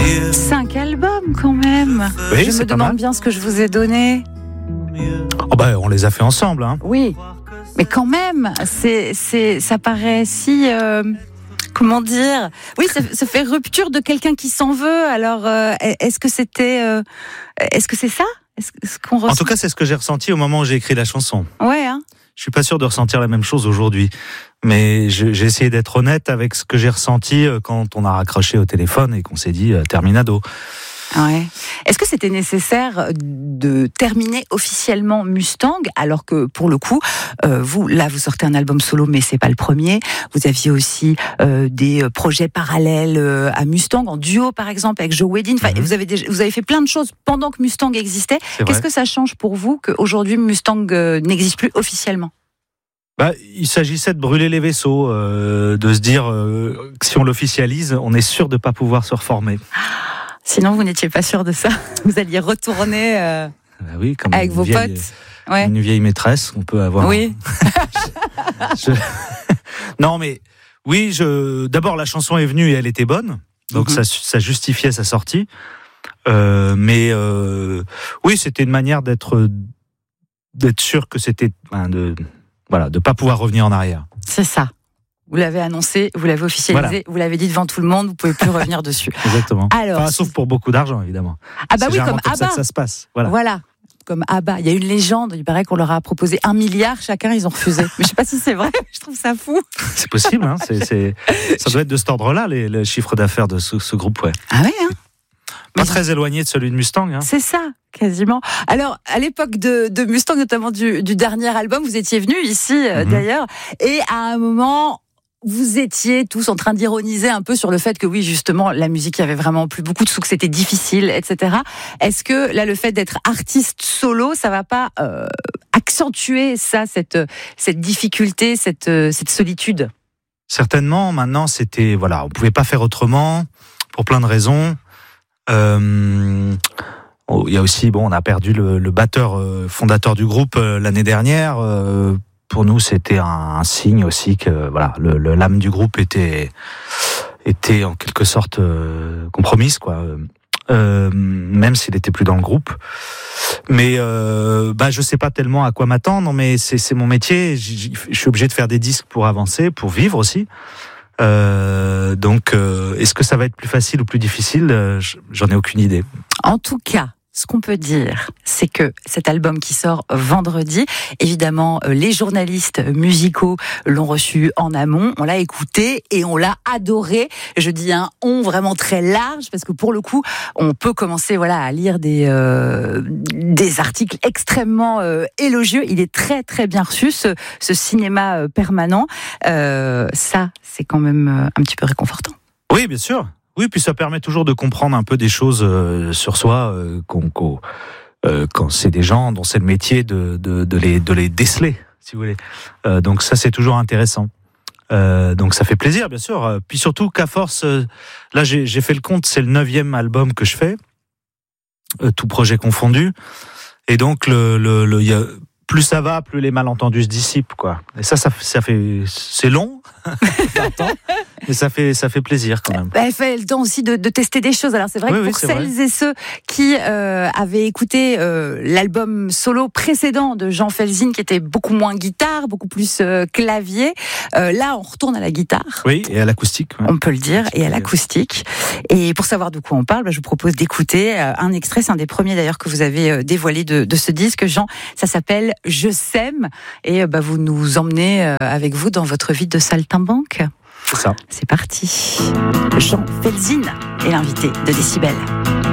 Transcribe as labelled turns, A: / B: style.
A: 5 albums quand même.
B: Oui,
A: je me demande bien ce que je vous ai donné.
B: Oh bah, on les a fait ensemble. Hein.
A: Oui, mais quand même, ça paraît si... comment dire ? Oui, ça fait rupture de quelqu'un qui s'en veut. Alors, est-ce que c'était... est-ce que c'est ça ? Est-ce qu'on ressent...
B: En tout cas, c'est ce que j'ai ressenti au moment où j'ai écrit la chanson.
A: Ouais, hein.
B: Je suis pas sûr de ressentir la même chose aujourd'hui. Mais j'ai essayé d'être honnête avec ce que j'ai ressenti quand on a raccroché au téléphone et qu'on s'est dit terminado.
A: Ouais. Est-ce que c'était nécessaire de terminer officiellement Mustang, alors que pour le coup, vous sortez un album solo, mais c'est pas le premier. Vous aviez aussi des projets parallèles à Mustang, en duo par exemple avec Joe Wedin. Enfin, vous avez fait plein de choses pendant que Mustang existait. Qu'est-ce que ça change pour vous qu'aujourd'hui Mustang n'existe plus officiellement ?
B: Il s'agissait de brûler les vaisseaux, de se dire que si on l'officialise, on est sûr de pas pouvoir se reformer.
A: Sinon, vous n'étiez pas sûr de ça. Vous alliez retourner
B: oui, comme
A: avec vos potes. Ouais.
B: Une vieille maîtresse, on peut avoir.
A: Oui.
B: Non, mais oui, d'abord la chanson est venue et elle était bonne, donc ça justifiait sa sortie. Mais oui, c'était une manière d'être sûr que c'était de pas pouvoir revenir en arrière.
A: C'est ça. Vous l'avez annoncé, vous l'avez officialisé, Vous l'avez dit devant tout le monde, vous pouvez plus revenir dessus.
B: Exactement. Alors, sauf pour beaucoup d'argent, évidemment.
A: Ah bah oui, comme
B: ABBA. Ça que ça se passe. Voilà.
A: Comme ABBA. Il y a une légende, il paraît qu'on leur a proposé 1 milliard, chacun, ils ont refusé. Mais je sais pas si c'est vrai, je trouve ça fou.
B: C'est possible, hein. Ça doit être de cet ordre-là, les chiffres d'affaires de ce groupe, ouais.
A: Ah ouais, hein.
B: Pas très éloigné de celui de Mustang. Hein.
A: C'est ça, quasiment. Alors, à l'époque de Mustang, notamment du dernier album, vous étiez venus ici, d'ailleurs, et à un moment... Vous étiez tous en train d'ironiser un peu sur le fait que oui, justement, la musique, il y avait vraiment plus beaucoup de sous, que c'était difficile, etc. Est-ce que là, le fait d'être artiste solo, ça va pas accentuer ça, cette difficulté, cette solitude ?
B: Certainement. Maintenant, on pouvait pas faire autrement pour plein de raisons. Il y a aussi, on a perdu le batteur fondateur du groupe l'année dernière. Pour nous, c'était un signe aussi que l'âme du groupe était en quelque sorte compromise, quoi. Même s'il était plus dans le groupe. Mais je sais pas tellement à quoi m'attendre, mais c'est mon métier. Je suis obligé de faire des disques pour avancer, pour vivre aussi. Donc, est-ce que ça va être plus facile ou plus difficile ? J'en ai aucune idée.
A: En tout cas, ce qu'on peut dire, c'est que cet album qui sort vendredi, évidemment, les journalistes musicaux l'ont reçu en amont, on l'a écouté et on l'a adoré. Je dis un « on » vraiment très large, parce que pour le coup, on peut commencer à lire des articles extrêmement élogieux. Il est très très bien reçu, ce cinéma permanent. Ça, c'est quand même un petit peu réconfortant.
B: Oui, bien sûr. Oui, puis ça permet toujours de comprendre un peu des choses sur soi quand c'est des gens dont c'est le métier de les déceler, si vous voulez. Donc ça, c'est toujours intéressant. Donc ça fait plaisir, bien sûr. Puis surtout qu'à force, là j'ai fait le compte, c'est le 9e album que je fais, tout projet confondu. Et donc plus ça va, plus les malentendus se dissipent, quoi. Et ça fait, c'est long, mais ça fait plaisir quand même.
A: Il fait le temps aussi de tester des choses. Alors c'est vrai que pour celles et ceux qui avaient écouté l'album solo précédent de Jean Felzin, qui était beaucoup moins guitare, beaucoup plus clavier, là on retourne à la guitare.
B: Oui, et à l'acoustique. Ouais.
A: On peut le dire, et à l'acoustique. Et pour savoir de quoi on parle, je vous propose d'écouter un extrait, c'est un des premiers d'ailleurs que vous avez dévoilé de ce disque, Jean. Ça s'appelle Je s'aime, et vous nous emmenez avec vous dans votre vie de saltimbanque.
B: C'est ça.
A: C'est parti. Jean Felzin est l'invité de Décibel.